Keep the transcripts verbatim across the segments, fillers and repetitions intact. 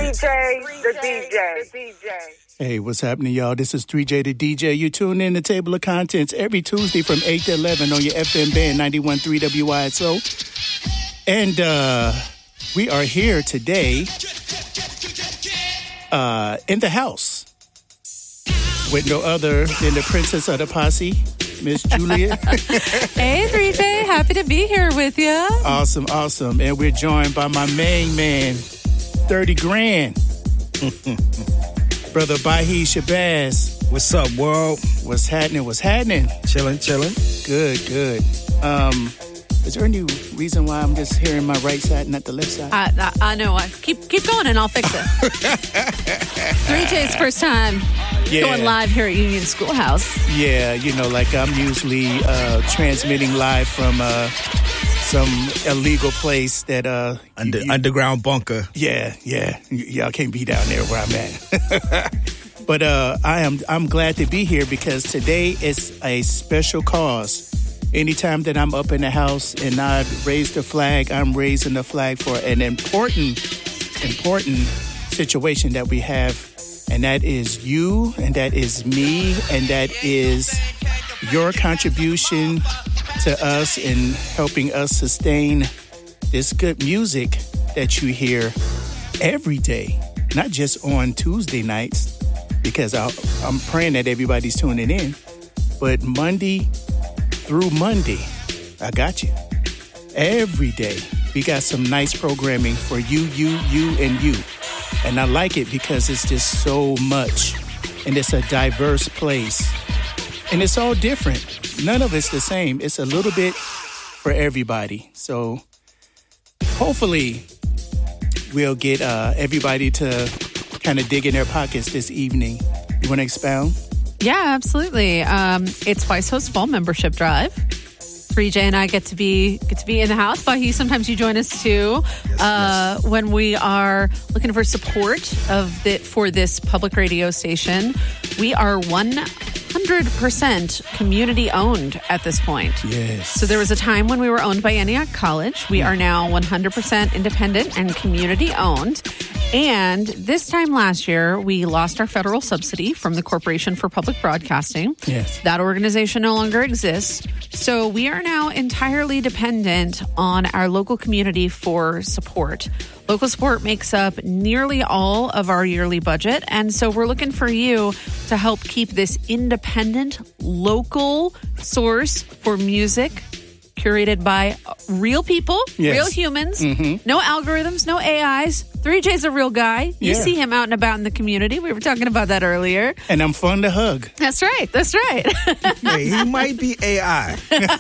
J, the D J. Hey, what's happening, y'all? This is three J the D J. You tune in to Table of Contents every Tuesday from eight to eleven on your F M band ninety-one point three W Y S O. And uh, we are here today uh, in the house with no other than the princess of the posse, Miss Julia. Hey, three J. Happy to be here with you. Awesome, awesome. And we're joined by my main man, thirty grand. Brother Bahi Shabazz. What's up, world? What's happening? What's happening? Chilling, chilling. Good, good. Um, is there any reason why I'm just hearing my right side, not the left side? I, I, I know. I keep keep going, and I'll fix it. three J's first time Yeah. going live here at Union Schoolhouse. Yeah, you know, like I'm usually uh, transmitting live from uh, some illegal place that... Uh, Under, you, underground bunker. Yeah, yeah. Y- y'all can't be down there where I'm at. But uh, I am I'm glad to be here because today is a special cause. Anytime that I'm up in the house and I raise the flag, I'm raising the flag for an important, important situation that we have. And that is you, and that is me, and that is your contribution to us in helping us sustain this good music that you hear every day, not just on Tuesday nights, because I'll, I'm praying that everybody's tuning in, but Monday through Monday, I got you. Every day, we got some nice programming for you, you, you, and you. And I like it because it's just so much. And it's a diverse place. And it's all different. None of it's the same. It's a little bit for everybody. So hopefully we'll get uh, everybody to kind of dig in their pockets this evening. You want to expound? Yeah, absolutely. Um, it's Wise Host Fall Membership Drive. three J and I get to be get to be in the house. Bahi, sometimes you join us too Yes, uh, yes. when we are looking for support of the, for this public radio station. We are one hundred percent community owned at this point. Yes. So there was a time when we were owned by Antioch College. We are now one hundred percent independent and community owned. And this time last year, we lost our federal subsidy from the Corporation for Public Broadcasting. Yes. That organization no longer exists. So we are now entirely dependent on our local community for support. Local support makes up nearly all of our yearly budget. And so we're looking for you to help keep this independent, local source for music curated by real people, Yes. real humans, Mm-hmm. no algorithms, no A Is. three J's a real guy. You Yeah. see him out and about in the community. We were talking about that earlier. And I'm fun to hug. That's right. That's right. Hey, he might be A I.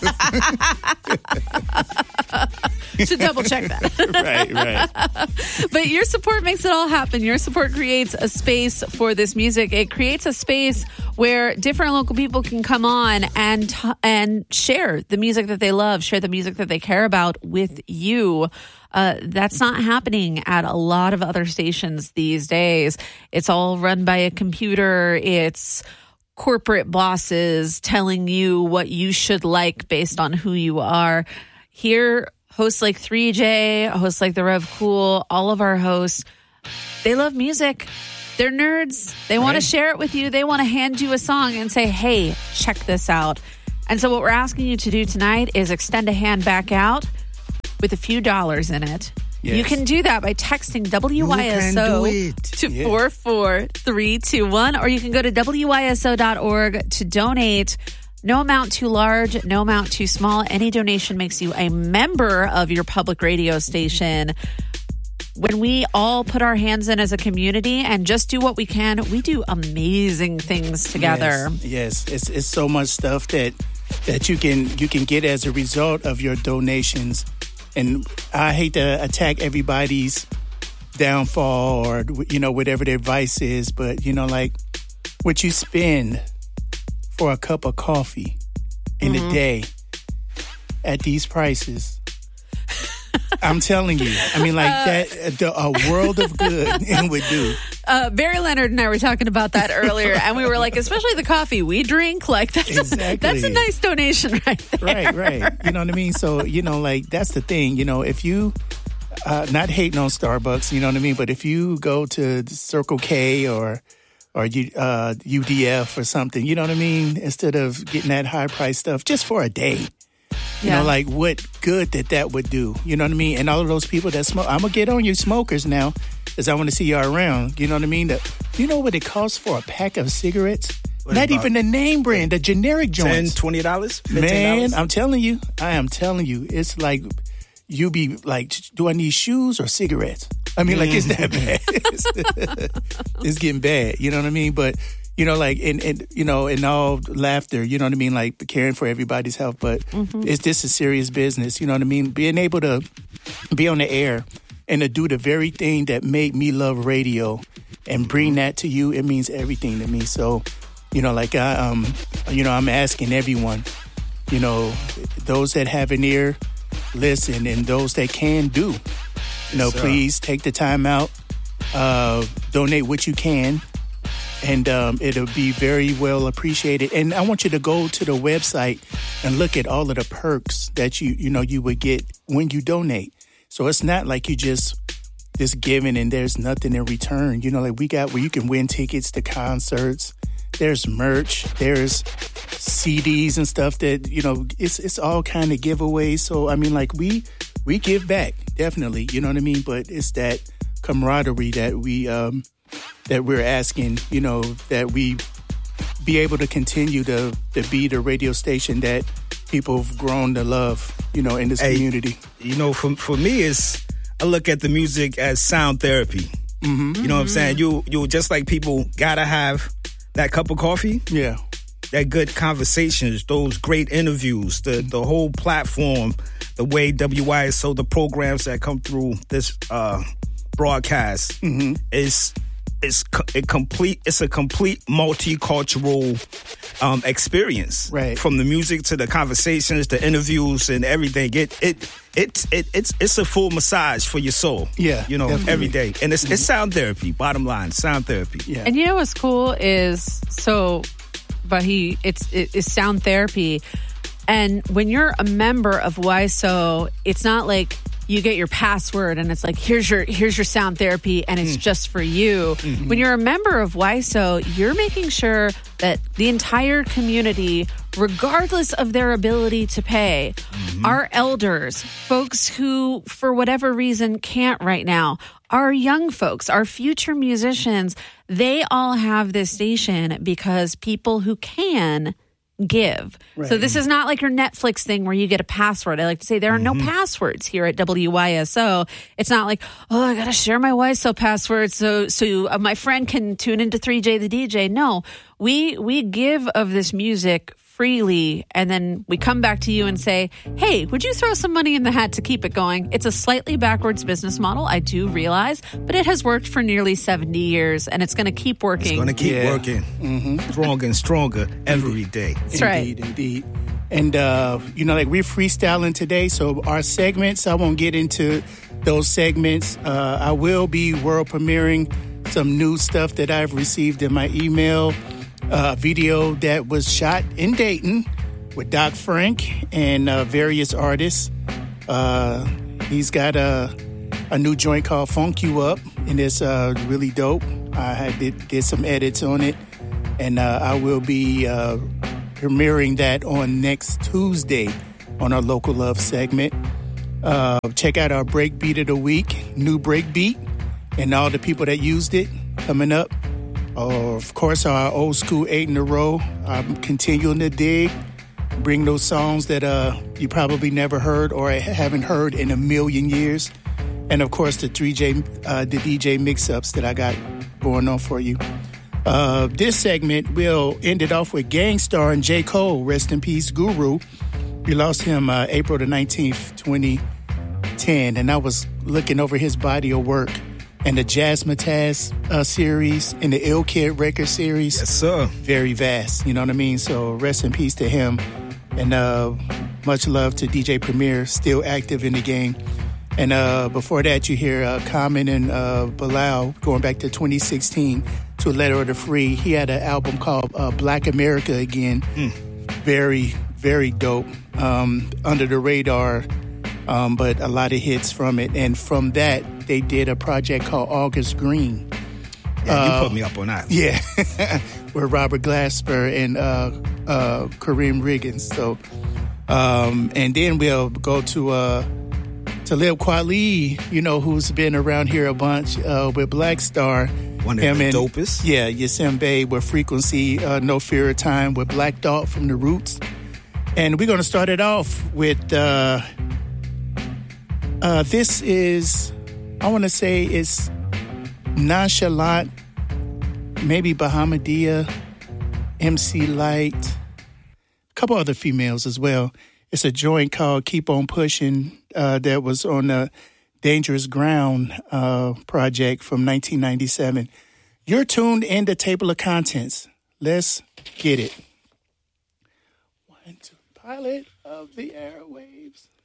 Should double check that. Right, right. But your support makes it all happen. Your support creates a space for this music. It creates a space where different local people can come on and t- and share the music that they love, share the music that they care about with you. Uh, that's not happening at a lot of other stations these days. It's all run by a computer. It's corporate bosses telling you what you should like based on who you are. Here, hosts like three J, hosts like the Rev Cool, all of our hosts, they love music. They're nerds. They want Right. to share it with you. They want to hand you a song and say, hey, check this out. And so what we're asking you to do tonight is extend a hand back out with a few dollars in it. Yes. You can do that by texting W Y S You O can do it. to Yeah. four four three two one, or you can go to W Y S O dot org to donate. No amount too large, no amount too small. Any donation makes you a member of your public radio station. When we all put our hands in as a community and just do what we can, we do amazing things together. Yes, yes. It's it's so much stuff that that you can you can get as a result of your donations. And I hate to attack everybody's downfall or, you know, whatever their vice is, but, you know, like what you spend for a cup of coffee in Mm-hmm. a day at these prices. I'm telling you. I mean, like that, the, a world of good it would do. Uh, Barry Leonard and I were talking about that earlier, and we were like, especially the coffee we drink, like that's Exactly. a, that's a nice donation right there. Right, right. You know what I mean? So, you know, like that's the thing. You know, if you, uh, not hating on Starbucks, you know what I mean? But if you go to Circle K or or U, uh, U D F or something, you know what I mean? Instead of getting that high price stuff just for a day. You Yeah. know, like what good that that would do. You know what I mean? And all of those people that smoke, I'm going to get on you smokers now because I want to see y'all around. You know what I mean? That, you know what it costs for a pack of cigarettes? What Not about even the name brand, the generic ten, joints. twenty dollars? fifteen Man, dollars? I'm telling you, I am telling you, it's like you be like, do I need shoes or cigarettes? I mean, like, it's that bad. It's, it's getting bad. You know what I mean? But, you know, like, and, and you know, in all laughter, you know what I mean? Like, caring for everybody's health. But it's this is serious business. You know what I mean? Being able to be on the air and to do the very thing that made me love radio and bring that to you, it means everything to me. So, you know, like, I, um, you know, I'm asking everyone, you know, those that have an ear, listen, and those that can do. You know, Yes, sir. please take the time out, uh, donate what you can, and um, it'll be very well appreciated. And I want you to go to the website and look at all of the perks that you you know you would get when you donate. So it's not like you just just giving and there's nothing in return. You know, like we got where you can win tickets to concerts. There's merch. There's C Ds and stuff that, you know, it's it's all kind of giveaways. So, I mean, like, we we give back, definitely, you know what I mean? But it's that camaraderie that we, um, that we're asking, you know, that we be able to continue to, to be the radio station that people have grown to love, you know, in this Hey, community. You know, for for me, it's I look at the music as sound therapy. Mm-hmm. You know what I'm saying? You you just like people gotta have that cup of coffee, Yeah. that good conversations, those great interviews, the the whole platform, the way W Y S O, the programs that come through this uh, broadcast Mm-hmm. is is co- it complete. It's a complete multicultural um, experience, Right. From the music to the conversations, the interviews, and everything. It it it, it it's it's a full massage for your soul. Yeah, you know, definitely. every day, and it's it's sound therapy. Bottom line, sound therapy. Yeah. And you know what's cool is so, but he it's it, it's sound therapy, and when you're a member of W Y S O, it's not like you get your password and it's like here's your here's your sound therapy and it's just for you. When you're a member of W Y S O, you're making sure that the entire community, regardless of their ability to pay, our elders, folks who for whatever reason can't right now, our young folks, our future musicians, they all have this station because people who can give. So this is not like your Netflix thing where you get a password. I like to say there are no passwords here at W Y S O. It's not like, oh, I got to share my W Y S O password so so uh, my friend can tune into three J the D J. No, we we give of this music freely, and then we come back to you and say, hey, would you throw some money in the hat to keep it going? It's a slightly backwards business model, I do realize, but it has worked for nearly seventy years, and it's going to keep working. It's going to keep Yeah. working, stronger and stronger every day. That's right. Indeed, indeed. And, uh, you know, like we're freestyling today, so our segments, I won't get into those segments. Uh, I will be world premiering some new stuff that I've received in my email, a video that was shot in Dayton with Doc Frank and uh, various artists. Uh, he's got a, a new joint called Funk You Up, and it's uh, really dope. I had did, did some edits on it, and uh, I will be uh, premiering that on next Tuesday on our Local Love segment. Uh, check out our break beat of the week, new break beat, and all the people that used it coming up. Uh, of course, our old school eight in a row. I'm continuing to dig, bring those songs that uh, you probably never heard or haven't heard in a million years. And of course, the three J, uh, the D J mix-ups that I got going on for you. Uh, this segment will end it off with Gangstar and J. Cole, rest in peace, Guru. We lost him uh, April the nineteenth, twenty ten, and I was looking over his body of work and the Jazzmatazz uh, series and the Ill Kid record series. Yes, sir. Very vast, you know what I mean? So rest in peace to him. And uh, much love to D J Premier, still active in the game. And uh, before that, you hear uh, Common and uh, Bilal going back to twenty sixteen to Letter of the Free. He had an album called uh, Black America Again. Very, very dope. Um, under the radar um, but a lot of hits from it. And from that, they did a project called August Green. Yeah, you Uh, put me up on that. Yeah, with Robert Glasper and uh, uh, Kareem Riggins. So, um, and then we'll go to uh, Talib Kweli, you know, who's been around here a bunch uh, with Black Star. One of Him the and, dopest. Yeah, Yasembe with Frequency, uh, No Fear of Time with Black Dot from The Roots. And we're going to start it off with, uh, uh, this is, I want to say it's Nonchalant, maybe Bahamadia, M C Light, a couple other females as well. It's a joint called Keep On Pushing uh, that was on the Dangerous Ground uh, project from nineteen ninety-seven. You're tuned in the Table of Contents. Let's get it. One, two, pilot of the airwaves.